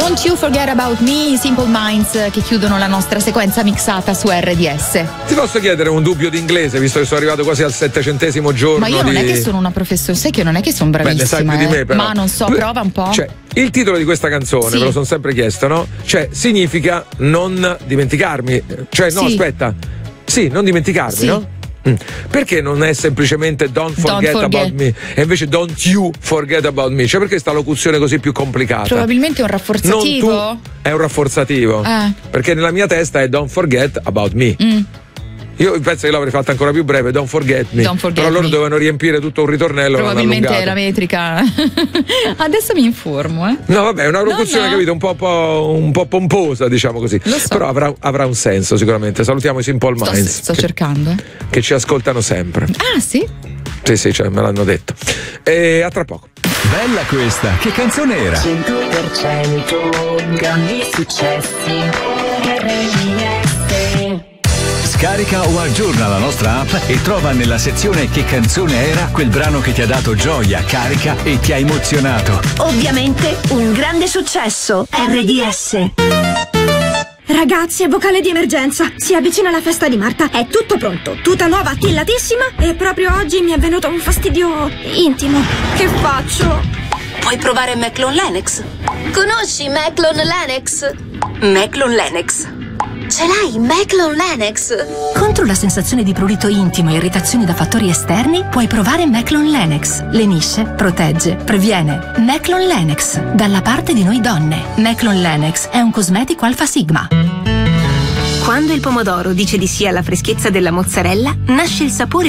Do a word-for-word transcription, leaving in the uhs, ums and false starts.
Don't You Forget About Me, Simple Minds, che chiudono la nostra sequenza mixata su R D S. Ti posso chiedere un dubbio di inglese, visto che sono arrivato quasi al settecentesimo giorno? Ma io non di... è che sono una professoressa, sai che non è che sono bravissima. Beh, ne sai più eh. di me, però. Ma non so, prova un po'. Cioè, il titolo di questa canzone, sì. me lo sono sempre chiesto, no? Cioè, significa non dimenticarmi. Cioè, no, sì. aspetta. Sì, non dimenticarmi, sì. no? Perché non è semplicemente don't forget, don't forget about me e invece don't you forget about me? Cioè, perché questa locuzione così più complicata? Probabilmente è un rafforzativo. Non tu, è un rafforzativo. Eh. Perché nella mia testa è don't forget about me. Mm. Io penso che l'avrei fatta ancora più breve, don't forget me. Don't forget Però loro me. dovevano riempire tutto un ritornello. Probabilmente è la metrica. Adesso mi informo, eh. No, vabbè, è una locuzione, no, no. capito, un po', po', un po' pomposa, diciamo così. Lo so. Però avrà, avrà un senso sicuramente. Salutiamo i Simple Sto, Minds. sto che, cercando. che ci ascoltano sempre. Ah, sì? Sì, sì, cioè, me l'hanno detto. E a tra poco. Bella questa, che canzone era? cento per cento grandi successi R D S. Scarica o aggiorna la nostra app e trova nella sezione Che canzone era quel brano che ti ha dato gioia, carica e ti ha emozionato. Ovviamente un grande successo R D S. Ragazzi, è vocale di emergenza. Si avvicina la festa di Marta. È tutto pronto, tuta nuova, tillatissima. E proprio oggi mi è venuto un fastidio intimo. Che faccio? Puoi provare Meclon Lennox. Conosci Meclon Lennox? Meclon Lennox. Ce l'hai, Meclon Lennox? Contro la sensazione di prurito intimo e irritazioni da fattori esterni, puoi provare Meclon Lennox. Lenisce, protegge, previene. Meclon Lennox, dalla parte di noi donne. Meclon Lennox è un cosmetico Alfa Sigma. Quando il pomodoro dice di sì alla freschezza della mozzarella, nasce il sapore